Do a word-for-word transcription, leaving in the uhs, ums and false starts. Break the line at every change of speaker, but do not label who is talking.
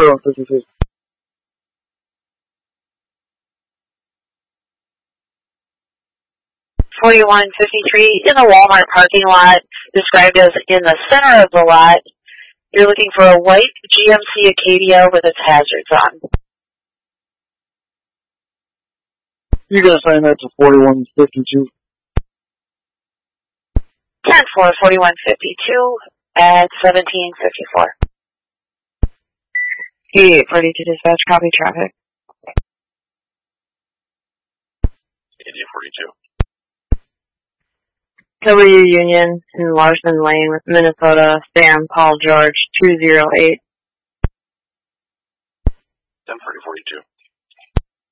forty-one fifty-two.
forty-one fifty-three in the Walmart parking lot, described as in the center of the lot. You're looking for a white G M C Acadia with its hazards on.
You can assign that to forty-one fifty-two.
ten four forty-one fifty-two at seventeen fifty-four.
eighty-eight forty-two dispatch, copy traffic.
eighty-eight forty-two.
W Union in Larson Lane with Minnesota, Sam Paul George two zero eight.
ten forty forty-two.